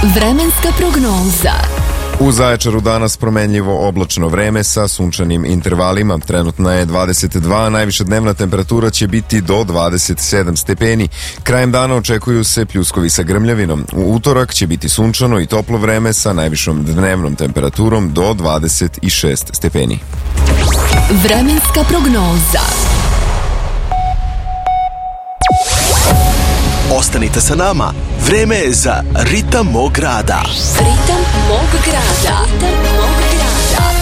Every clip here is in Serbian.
Vremenska prognoza. U Zaječaru danas promenljivo oblačno vreme sa sunčanim intervalima. Trenutno je 22, najviša dnevna temperatura će biti do 27 stepeni. Krajem dana očekuju se pljuskovi sa grmljavinom. U utorak će biti sunčano i toplo vreme sa najvišom dnevnom temperaturom do 26 stepeni. Vremenska prognoza. Ostanite sa nama, vreme je za Ritam mog grada. Ritam mog grada. Ritam mog grada.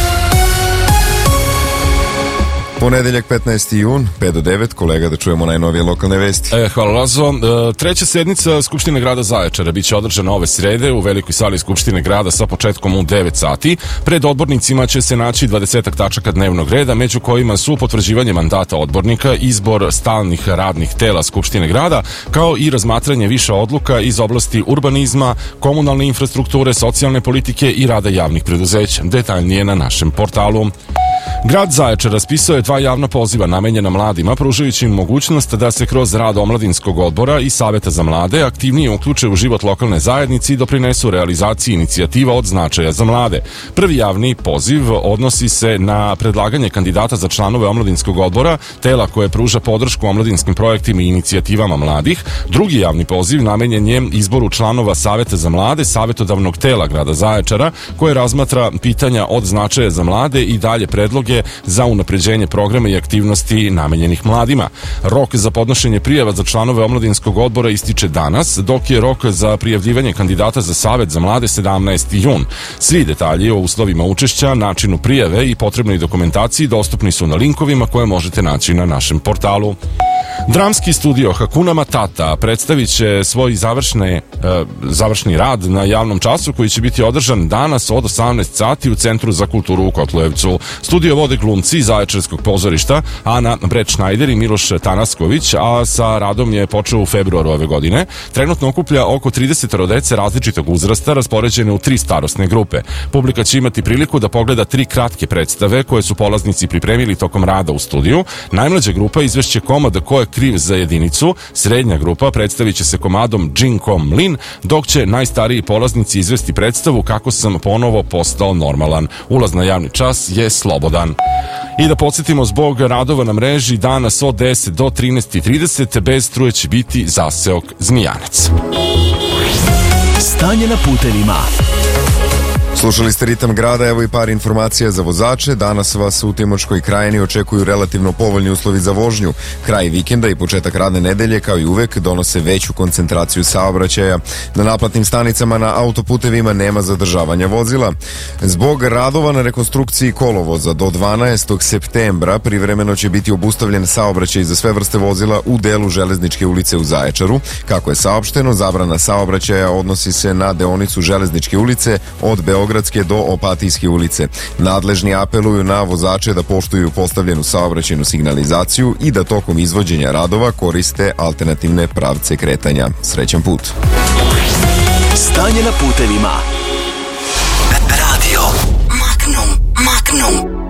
Ponedeljak 15. jun, 5 do 9, kolega, da čujemo najnovije lokalne vesti. Hvala Lazo. Treća sednica Skupštine grada Zaječara biće održana ove srede u velikoj sali Skupštine grada sa početkom u 9 sati. Pred odbornicima će se naći 20 tačaka dnevnog reda, među kojima su potvrđivanje mandata odbornika, izbor stalnih radnih tela Skupštine grada, kao i razmatranje više odluka iz oblasti urbanizma, komunalne infrastrukture, socijalne politike i rada javnih preduzeća. Detaljnije na našem portalu. Grad Zaječar raspisao je 2 javna poziva namenjena mladima, pružajući im mogućnost da se kroz rad omladinskog odbora i saveta za mlade aktivnije uključe u život lokalne zajednice i doprinesu realizaciji inicijativa od značaja za mlade. Prvi javni poziv odnosi se na predlaganje kandidata za članove omladinskog odbora, tela koje pruža podršku omladinskim projektima i inicijativama mladih. Drugi javni poziv namenjen je izboru članova saveta za mlade, savetodavnog tela grada Zaječara, koje razmatra pitanja od značaja za mlade i dalje predloge za unapređenje programa i aktivnosti namenjenih mladima. Rok za podnošenje prijava za članove omladinskog odbora ističe danas, dok je rok za prijavljivanje kandidata za savet za mlade 17. jun. Svi detalji o uslovima učešća, načinu prijave i potrebnoj dokumentaciji dostupni su na linkovima koje možete naći na našem portalu. Dramski studio Hakuna Matata predstavit će svoj završni rad na javnom času koji će biti održan danas od 18 sati u Centru za kulturu u Kotlujevcu. Studio vode glumci iz Zaječarskog pozorišta Ana Brett-Schneider i Miloš Tanasković, a sa radom je počeo u februaru ove godine. Trenutno okuplja oko 30 dece različitog uzrasta raspoređene u 3 starosne grupe. Publika će imati priliku da pogleda 3 kratke predstave koje su polaznici pripremili tokom rada u studiju. Najmlađa grupa izvešće komad Ko je kriv za jedinicu, srednja grupa predstavit će se komadom Jing Kom Lin, dok će najstariji polaznici izvesti predstavu Kako sam ponovo postao normalan. Ulaz na javni čas je slobodan. I da podsjetimo, zbog radova na mreži danas od 10 do 13:30 bez struje će biti zaseok Zmijanac. Stanje na putevima. Slušali ste Ritam grada, evo i par informacija za vozače. Danas vas u Timočkoj krajini očekuju relativno povoljni uslovi za vožnju. Kraj vikenda i početak radne nedelje, kao i uvek, donose veću koncentraciju saobraćaja. Na naplatnim stanicama na autoputevima nema zadržavanja vozila. Zbog radova na rekonstrukciji kolovoza do 12. septembra privremeno će biti obustavljen saobraćaj za sve vrste vozila u delu Železničke ulice u Zaječaru. Kako je saopšteno, zabrana saobraćaja odnosi se na deonicu Železničke ulice od Beogradske do Opatijske ulice. Nadležni apeluju na vozače da poštuju postavljenu saobraćajnu signalizaciju i da tokom izvođenja radova koriste alternativne pravce kretanja. Srećan put. Stanje na putevima. Radio Magnum.